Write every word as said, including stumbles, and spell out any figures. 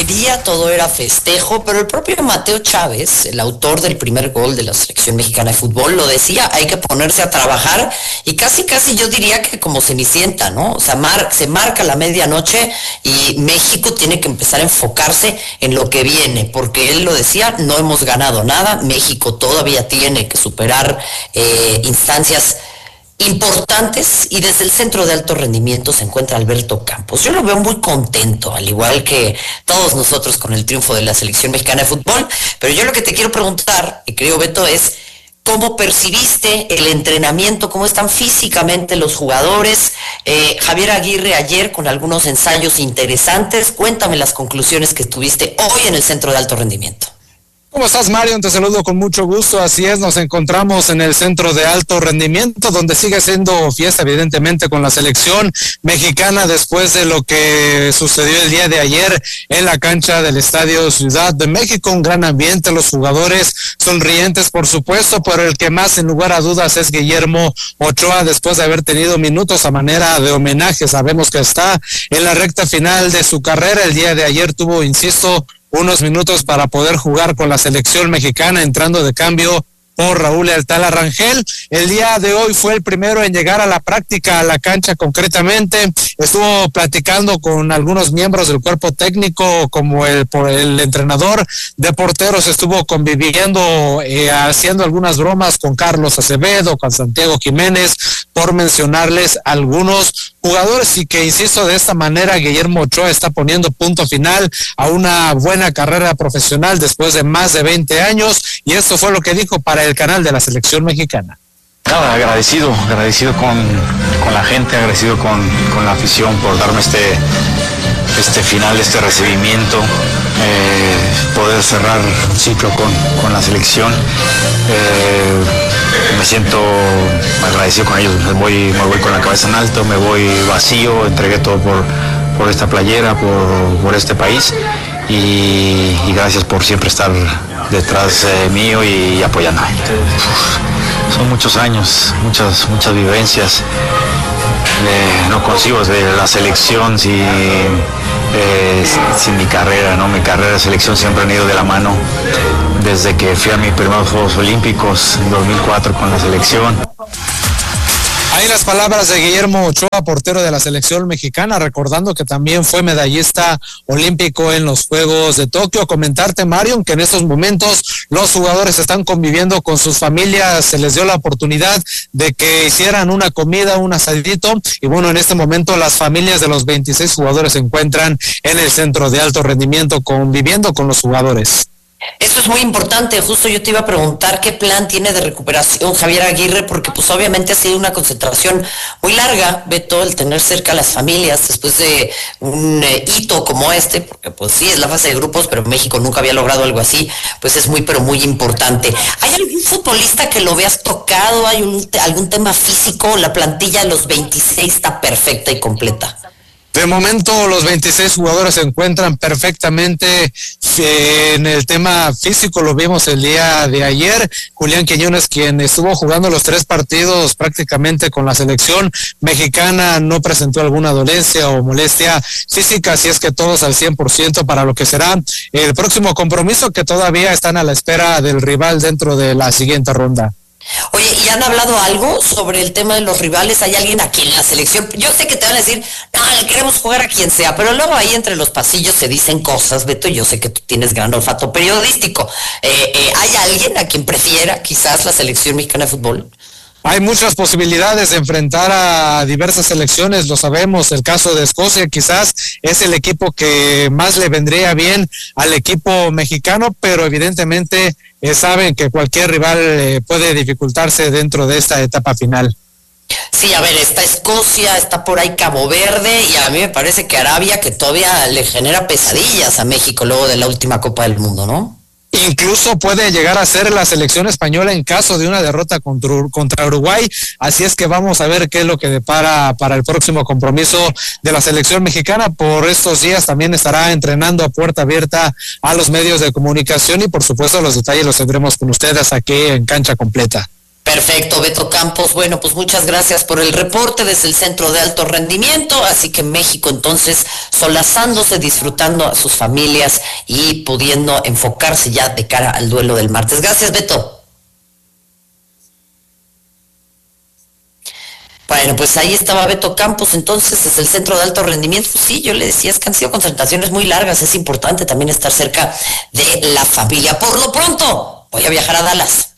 alegría, todo era festejo, pero el propio Mateo Chávez, el autor del primer gol de la selección mexicana de fútbol, lo decía, hay que ponerse a trabajar, y casi casi yo diría que como Cenicienta, ¿no? O sea, mar, se marca la medianoche y México tiene que empezar a enfocarse en lo que viene, porque él lo decía, no hemos ganado nada, México todavía tiene que superar eh, instancias importantes, y desde el centro de alto rendimiento se encuentra Alberto Campos. Yo lo veo muy contento, al igual que todos nosotros, con el triunfo de la selección mexicana de fútbol, pero yo lo que te quiero preguntar, y creo, Beto, es ¿cómo percibiste el entrenamiento? ¿Cómo están físicamente los jugadores? Eh, Javier Aguirre ayer con algunos ensayos interesantes. Cuéntame las conclusiones que tuviste hoy en el centro de alto rendimiento. ¿Cómo estás, Marion? Te saludo con mucho gusto. Así es, nos encontramos en el centro de alto rendimiento, donde sigue siendo fiesta, evidentemente, con la selección mexicana después de lo que sucedió el día de ayer en la cancha del Estadio Ciudad de México. Un gran ambiente, los jugadores sonrientes, por supuesto, pero el que más, sin lugar a dudas, es Guillermo Ochoa, después de haber tenido minutos a manera de homenaje. Sabemos que está en la recta final de su carrera. El día de ayer tuvo, insisto, unos minutos para poder jugar con la selección mexicana, entrando de cambio por Raúl Altala Rangel. El día de hoy fue el primero en llegar a la práctica, a la cancha concretamente. Estuvo platicando con algunos miembros del cuerpo técnico, como el, el entrenador de porteros, estuvo conviviendo, eh, haciendo algunas bromas con Carlos Acevedo, con Santiago Jiménez, por mencionarles algunos jugadores, y que, insisto, de esta manera Guillermo Ochoa está poniendo punto final a una buena carrera profesional después de más de veinte años, y esto fue lo que dijo para el canal de la selección mexicana. Nada, agradecido, agradecido con, con la gente, agradecido con, con la afición por darme este, este final, este recibimiento, eh, poder cerrar un ciclo con, con la selección. Eh, me siento agradecido con ellos, me voy, me voy con la cabeza en alto, me voy vacío, entregué todo por, por esta playera, por, por este país, y, y gracias por siempre estar detrás eh, mío y, y apoyándome. Son muchos años, muchas, muchas vivencias. Eh, no consigo de la selección sin, eh, sin mi carrera, ¿no? Mi carrera de selección siempre han ido de la mano desde que fui a mis primeros Juegos Olímpicos en dos mil cuatro con la selección. Ahí las palabras de Guillermo Ochoa, portero de la selección mexicana, recordando que también fue medallista olímpico en los Juegos de Tokio. Comentarte, Marion, que en estos momentos los jugadores están conviviendo con sus familias, se les dio la oportunidad de que hicieran una comida, un asadito, y bueno, en este momento las familias de los veintiséis jugadores se encuentran en el centro de alto rendimiento conviviendo con los jugadores. Esto es muy importante, justo yo te iba a preguntar qué plan tiene de recuperación Javier Aguirre, porque pues obviamente ha sido una concentración muy larga, Beto, el tener cerca a las familias después de un eh, hito como este, porque pues sí, es la fase de grupos, pero México nunca había logrado algo así, pues es muy, pero muy importante. ¿Hay algún futbolista que lo veas tocado? ¿Hay un, algún tema físico? La plantilla de los veintiséis está perfecta y completa. De momento los veintiséis jugadores se encuentran perfectamente en el tema físico, lo vimos el día de ayer. Julián Quiñones, quien estuvo jugando los tres partidos prácticamente con la selección mexicana, no presentó alguna dolencia o molestia física, así es que todos al cien por ciento para lo que será el próximo compromiso, que todavía están a la espera del rival dentro de la siguiente ronda. Oye, ¿y han hablado algo sobre el tema de los rivales? ¿Hay alguien aquí en la selección? Yo sé que te van a decir, no, le queremos jugar a quien sea, pero luego ahí entre los pasillos se dicen cosas, Beto, yo sé que tú tienes gran olfato periodístico. Eh, eh, ¿Hay alguien a quien prefiera quizás la selección mexicana de fútbol? Hay muchas posibilidades de enfrentar a diversas selecciones, lo sabemos. El caso de Escocia quizás es el equipo que más le vendría bien al equipo mexicano, pero evidentemente eh, saben que cualquier rival eh, puede dificultarse dentro de esta etapa final. Sí, a ver, está Escocia, está por ahí Cabo Verde, y a mí me parece que Arabia, que todavía le genera pesadillas a México luego de la última Copa del Mundo, ¿no? Incluso puede llegar a ser la selección española en caso de una derrota contra, contra Uruguay, así es que vamos a ver qué es lo que depara para el próximo compromiso de la selección mexicana. Por estos días también estará entrenando a puerta abierta a los medios de comunicación, y por supuesto los detalles los tendremos con ustedes aquí en Cancha Completa. Perfecto, Beto Campos. Bueno, pues muchas gracias por el reporte desde el Centro de Alto Rendimiento. Así que México entonces solazándose, disfrutando a sus familias y pudiendo enfocarse ya de cara al duelo del martes. Gracias, Beto. Bueno, pues ahí estaba Beto Campos, entonces desde el Centro de Alto Rendimiento. Sí, yo le decía, es que han sido concentraciones muy largas, es importante también estar cerca de la familia. Por lo pronto, voy a viajar a Dallas.